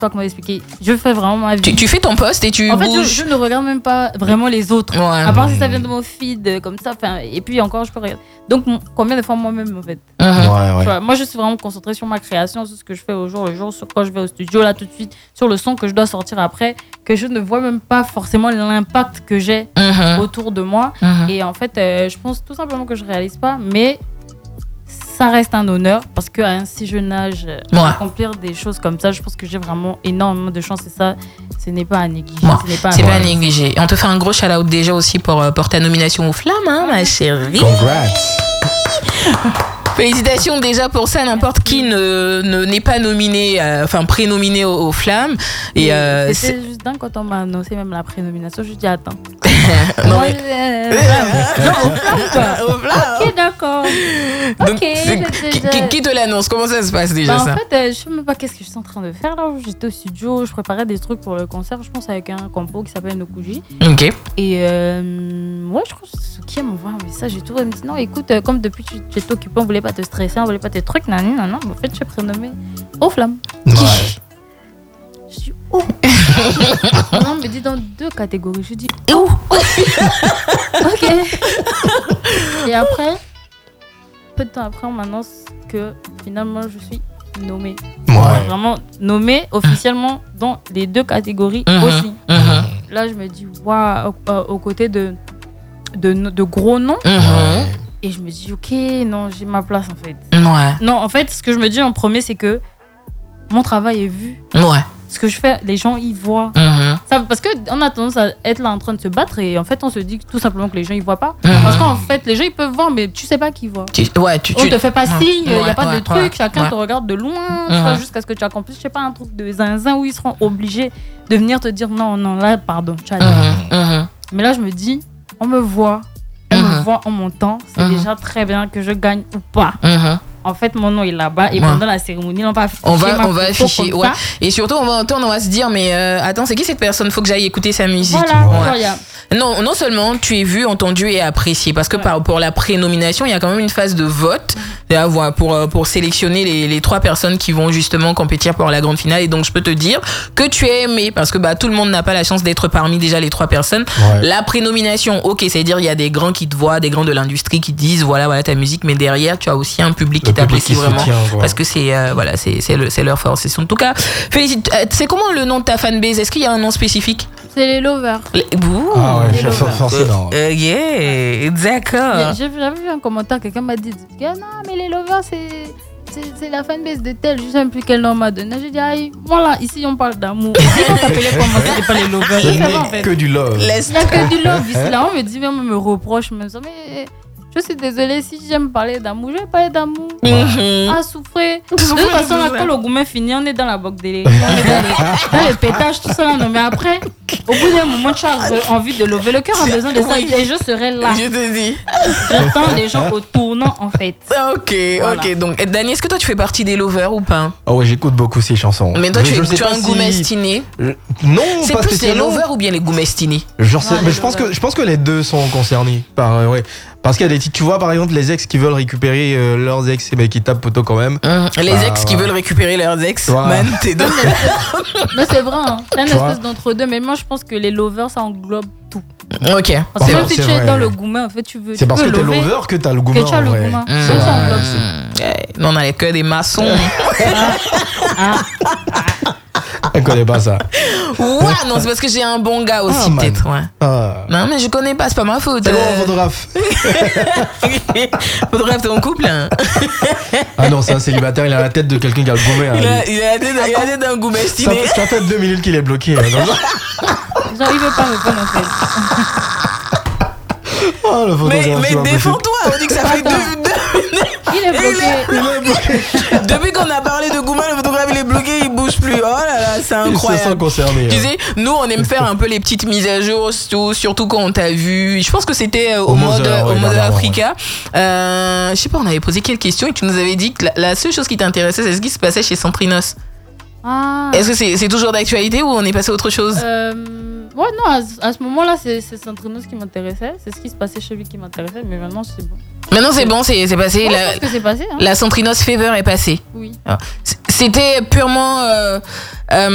pas comment expliquer. Je fais vraiment ma vie. Tu fais ton poste et tu en fait, bouges. je ne regarde même pas vraiment les autres. Ouais. À part si ça vient de mon feed, comme ça. Et puis encore, je peux regarder. Donc, combien de fois moi-même, en fait. Ouais. Tu vois, moi, je suis vraiment concentrée sur ma création, sur ce que je fais au jour le jour, sur quand je vais au studio, là, tout de suite, sur le son que je dois sortir après, que je ne vois même pas forcément l'impact que j'ai autour de moi. Et en fait, je pense tout simplement que je réalise pas, mais ça reste un honneur parce qu'à un si jeune âge, accomplir des choses comme ça, je pense que j'ai vraiment énormément de chance et ça, ce n'est pas à négliger. C'est pas à négliger. On te fait un gros shout-out déjà aussi pour ta nomination aux Flammes, hein, ma chérie. Congrats. Félicitations déjà pour ça, n'importe qui n'est pas nominé, prénominé aux Flammes. Et c'était juste dingue quand on m'a annoncé même la prénomination, je dis attends. Non, Moi, Aux Flammes. Ok, d'accord. Donc, Ok. qui te l'annonce? Comment ça se passe déjà ça? En fait, je sais même pas qu'est-ce que je suis en train de faire là. J'étais au studio, je préparais des trucs pour le concert, je pense avec un compo qui s'appelle Nokuji. Ok. Et ouais, je crois que c'est qui m'envoie un message et tout. Elle me dit non, écoute, comme depuis tu étais occupé, on voulait pas te stresser, on voulait pas tes trucs, non. En fait, je suis prénommée aux Flammes. Ouais. Je dis oh. Non, on me dit dans 2 catégories. Je dis Où? ok. Et après, peu de temps après, on m'annonce que finalement je suis nommée. Ouais. Vraiment nommée officiellement dans les 2 catégories aussi. Là, je me dis waouh, aux côtés de gros noms. Et je me dis ok, non, j'ai ma place en fait. Ouais. Non, en fait, ce que je me dis en premier, c'est que mon travail est vu. Ouais. Ce que je fais, les gens y voient. Ça, parce qu'on a tendance à être là en train de se battre et en fait, on se dit tout simplement que les gens y voient pas. Parce qu'en fait, les gens ils peuvent voir, mais tu sais pas qui voit. On te fait pas signe, il y a pas de truc, chacun te regarde de loin, jusqu'à ce que tu accomplisses, je sais pas, un truc de zinzin où ils seront obligés de venir te dire non, là, pardon, tu as dit. Mais là, je me dis, on me voit, on m'entend, c'est déjà très bien que je gagne ou pas. En fait, mon nom est là-bas et pendant la cérémonie, on va afficher. Ouais. Et surtout, on va entendre, on va se dire, mais attends, c'est qui cette personne? Faut que j'aille écouter sa musique. Voilà. Non seulement tu es vu, entendu et apprécié, parce que pour la prénomination, il y a quand même une phase de vote pour sélectionner les 3 personnes qui vont justement compétir pour la grande finale. Et donc, je peux te dire que tu es aimé, parce que tout le monde n'a pas la chance d'être parmi déjà les 3 personnes. Ouais. La prénomination, ok, c'est-à-dire il y a des grands qui te voient, des grands de l'industrie qui te disent voilà ta musique, mais derrière, tu as aussi un public qui t'apprécie vraiment, parce que c'est leur force. En tout cas, félicite. C'est comment le nom de ta fanbase? Est-ce qu'il y a un nom spécifique? C'est les lovers. Ah ouais, forcément. Yeah, d'accord. J'avais vu un commentaire, quelqu'un m'a dit non, mais les lovers, c'est la fanbase de tel, je sais même plus quel nom m'a donné. J'ai dit, aïe, voilà, ici on parle d'amour. Ici on s'appelait comment, c'était pas les lovers. Il n'y a que du love. Il n'y a que du love. Ici, là, on me dit, même on me reproche, même ça, mais je suis désolée, si j'aime parler d'amour, je vais parler d'amour. Ah, souffrir. De toute façon, là, quand le gourmet finit, on est dans la boque délai. On est dans les pétages, tout ça, là. Non, mais après, au bout d'un moment, tu as envie de lever. Le cœur a besoin de ça. Les gens seraient là. Je te dis. J'attends les gens au tournant, en fait. Ok. Donc, Dani, est-ce que toi, tu fais partie des lovers ou pas? Oh ouais, j'écoute beaucoup ces chansons. Mais toi, tu as un goût mestiné? Non, c'est pas plus spécialement. les lovers ou bien les goûts mestinés? Mais je pense que les deux sont concernés par parce qu'il y a des titres, tu vois, par exemple, les ex qui veulent récupérer leurs ex, qui tapent poteau quand même. Les ex qui veulent récupérer leurs ex, man, t'es dingue. Mais c'est vrai, hein. C'est une espèce d'entre-deux. Mais moi, je pense que les lovers, ça englobe tout. Ok. Parce que même si tu es dans le gourmet, en fait, tu veux. C'est parce que t'es lover que t'as le gourmet. Que tu as le gourmet. Ça englobe tout. Non, on a que des maçons. Elle connaît pas ça. Ouais, non, c'est parce que j'ai un bon gars aussi, peut-être. Ouais. Non, mais je connais pas, c'est pas ma faute. C'est bon, photographe. Photographe, t'es en couple, hein? Ah non, c'est un célibataire, il a la tête de quelqu'un qui a le gourmet. Il a la tête d'un goût mestiné. Ça fait 2 minutes qu'il est bloqué. Genre, il veut pas répondre, en fait. Oh, le photographe. Mais défends-toi, on dit que ça fait 2 minutes. Il est bloqué. Depuis qu'on a parlé de Gouma, le photographe il est bloqué, il bouge plus. Oh là là, c'est incroyable. Ils se sentent concernés. Tu sais, nous on aime faire un peu les petites mises à jour, surtout quand on t'a vu. Je pense que c'était au mode Africa. Je sais pas, on avait posé quelques questions et tu nous avais dit que la seule chose qui t'intéressait, c'est ce qui se passait chez Centrinos. Est-ce que c'est toujours d'actualité ou on est passé à autre chose? Ouais, non, à ce moment-là, c'est Centrinos qui m'intéressait. C'est ce qui se passait chez lui qui m'intéressait, mais maintenant, c'est bon. Maintenant, c'est bon, c'est passé. Ouais, je pense que c'est passé. Hein. La Centrinos Fever est passée. Oui. C'était purement